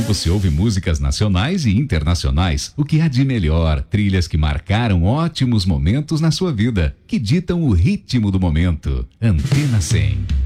você ouve músicas nacionais e internacionais. O que há de melhor? Trilhas que marcaram ótimos momentos na sua vida, que ditam o ritmo do momento. Antena 100.